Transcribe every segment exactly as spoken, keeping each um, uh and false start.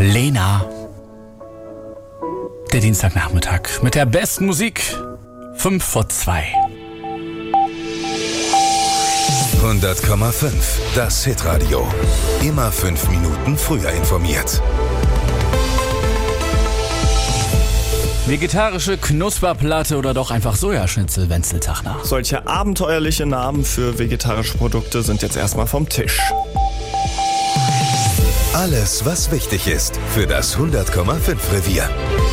Lena. Der Dienstagnachmittag mit der besten Musik. fünf vor zwei. hundert Komma fünf, das Hitradio. Immer fünf Minuten früher informiert. Vegetarische Knusperplatte oder doch einfach Sojaschnitzel, Wenzel Tachner. Solche abenteuerliche Namen für vegetarische Produkte sind jetzt erstmal vom Tisch. Alles, was wichtig ist für das hundert Komma fünf Revier.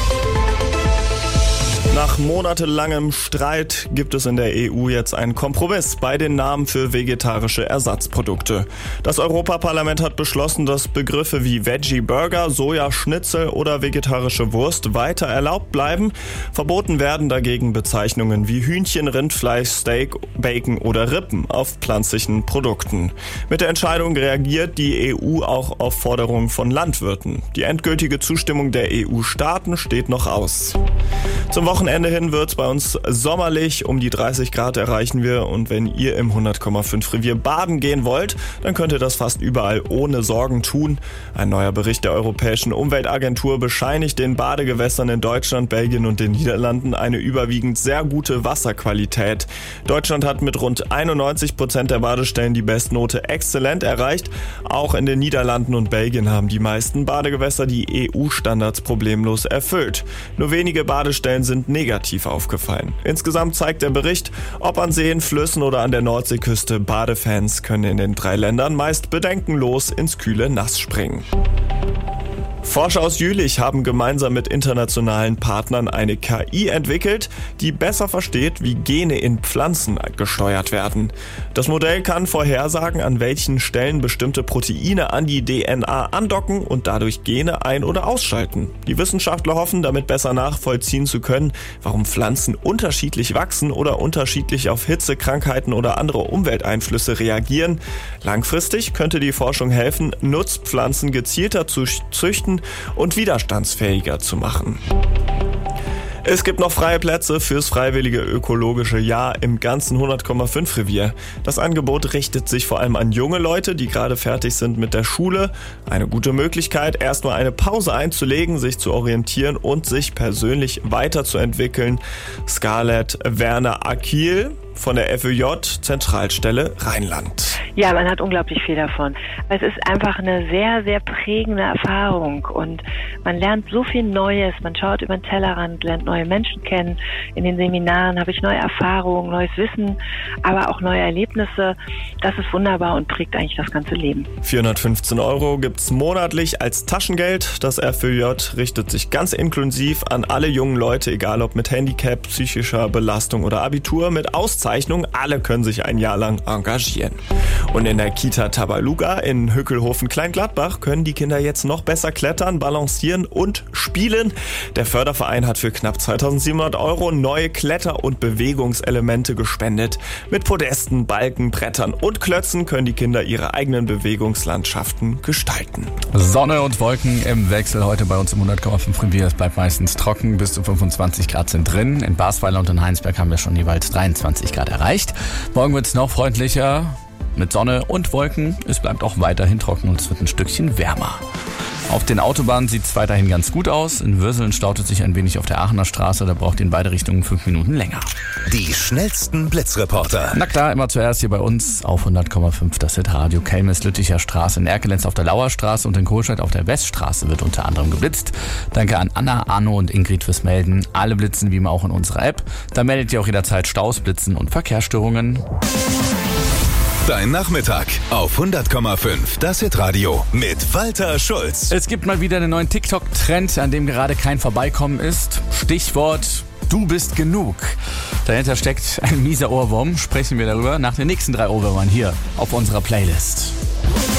Nach monatelangem Streit gibt es in der E U jetzt einen Kompromiss bei den Namen für vegetarische Ersatzprodukte. Das Europaparlament hat beschlossen, dass Begriffe wie Veggie Burger, Sojaschnitzel oder vegetarische Wurst weiter erlaubt bleiben. Verboten werden dagegen Bezeichnungen wie Hühnchen, Rindfleisch, Steak, Bacon oder Rippen auf pflanzlichen Produkten. Mit der Entscheidung reagiert die E U auch auf Forderungen von Landwirten. Die endgültige Zustimmung der E U-Staaten steht noch aus. Zum Wochenende hin wird es bei uns sommerlich, um die dreißig Grad erreichen wir, und wenn ihr im hundert Komma fünf Revier baden gehen wollt, dann könnt ihr das fast überall ohne Sorgen tun. Ein neuer Bericht der Europäischen Umweltagentur bescheinigt den Badegewässern in Deutschland, Belgien und den Niederlanden eine überwiegend sehr gute Wasserqualität. Deutschland hat mit rund einundneunzig Prozent der Badestellen die Bestnote exzellent erreicht. Auch in den Niederlanden und Belgien haben die meisten Badegewässer die E U-Standards problemlos erfüllt. Nur wenige Badestellen sind negativ aufgefallen. Insgesamt zeigt der Bericht, ob an Seen, Flüssen oder an der Nordseeküste, Badefans können in den drei Ländern meist bedenkenlos ins kühle Nass springen. Forscher aus Jülich haben gemeinsam mit internationalen Partnern eine K I entwickelt, die besser versteht, wie Gene in Pflanzen gesteuert werden. Das Modell kann vorhersagen, an welchen Stellen bestimmte Proteine an die D N A andocken und dadurch Gene ein- oder ausschalten. Die Wissenschaftler hoffen, damit besser nachvollziehen zu können, warum Pflanzen unterschiedlich wachsen oder unterschiedlich auf Hitze, Krankheiten oder andere Umwelteinflüsse reagieren. Langfristig könnte die Forschung helfen, Nutzpflanzen gezielter zu züchten und widerstandsfähiger zu machen. Es gibt noch freie Plätze fürs freiwillige ökologische Jahr im ganzen hundert Komma fünf Revier. Das Angebot richtet sich vor allem an junge Leute, die gerade fertig sind mit der Schule. Eine gute Möglichkeit, erstmal eine Pause einzulegen, sich zu orientieren und sich persönlich weiterzuentwickeln. Scarlett Werner Akil von der F Ö J Zentralstelle Rheinland. Ja, man hat unglaublich viel davon. Es ist einfach eine sehr, sehr prägende Erfahrung und man lernt so viel Neues. Man schaut über den Tellerrand, lernt neue Menschen kennen. In den Seminaren habe ich neue Erfahrungen, neues Wissen, aber auch neue Erlebnisse. Das ist wunderbar und prägt eigentlich das ganze Leben. vierhundertfünfzehn Euro gibt's monatlich als Taschengeld. Das F Ö J richtet sich ganz inklusiv an alle jungen Leute, egal ob mit Handicap, psychischer Belastung oder Abitur, mit Auszeichnung. Alle können sich ein Jahr lang engagieren. Und in der Kita Tabaluga in Hückelhofen-Kleingladbach können die Kinder jetzt noch besser klettern, balancieren und spielen. Der Förderverein hat für knapp zweitausendsiebenhundert Euro neue Kletter- und Bewegungselemente gespendet. Mit Podesten, Balken, Brettern und Klötzen können die Kinder ihre eigenen Bewegungslandschaften gestalten. Sonne und Wolken im Wechsel heute bei uns im hundert Komma fünf Revier. Es bleibt meistens trocken, bis zu fünfundzwanzig Grad sind drin. In Basweiler und in Heinsberg haben wir schon jeweils dreiundzwanzig Grad erreicht. Morgen wird es noch freundlicher mit Sonne und Wolken. Es bleibt auch weiterhin trocken und es wird ein Stückchen wärmer. Auf den Autobahnen sieht es weiterhin ganz gut aus. In Würseln staut es sich ein wenig auf der Aachener Straße. Da braucht ihr in beide Richtungen fünf Minuten länger. Die schnellsten Blitzreporter. Na klar, immer zuerst hier bei uns auf hundert Komma fünf das Hitradio. Kelmis, Lütticher Straße, in Erkelenz auf der Lauerstraße und in Kohlstedt auf der Weststraße wird unter anderem geblitzt. Danke an Anna, Arno und Ingrid fürs Melden. Alle blitzen wie immer auch in unserer App. Da meldet ihr auch jederzeit Staus, Blitzen und Verkehrsstörungen. Dein Nachmittag auf hundert Komma fünf, das Hitradio mit Walter Schulz. Es gibt mal wieder einen neuen TikTok-Trend, an dem gerade kein Vorbeikommen ist. Stichwort: Du bist genug. Dahinter steckt ein mieser Ohrwurm. Sprechen wir darüber nach den nächsten drei Ohrwürmern hier auf unserer Playlist.